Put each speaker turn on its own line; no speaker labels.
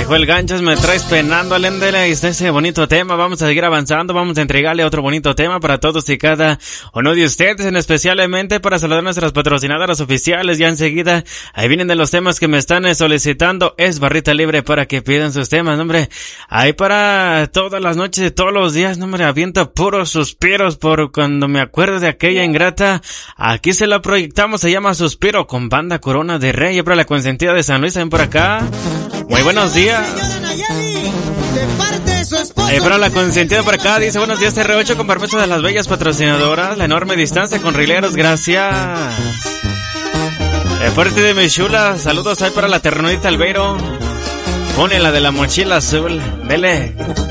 dijo el Ganchos, me traes penando, aléndele, y está ese bonito tema. Vamos a seguir avanzando, vamos a entregarle otro bonito tema para todos y cada uno de ustedes, en especialmente para saludar a nuestras patrocinadoras oficiales. Ya enseguida, ahí vienen de los temas que me están solicitando. Es barrita libre para que pidan sus temas, hombre. Ahí para todas las noches de todos los días, hombre, aviento puros suspiros por cuando me acuerdo de aquella ingrata. Aquí se la proyectamos, se llama Suspiro con Banda Corona de Rey. Y para la consentida de San Luis, también por acá. Muy buenos días. Para la consentida por acá, dice buenos días TR8 con permiso de las bellas patrocinadoras. La enorme distancia con rileros, gracias. Fuerte de mi chula, saludos ahí para la ternurita Albeiro. Pone la de la mochila azul, dele.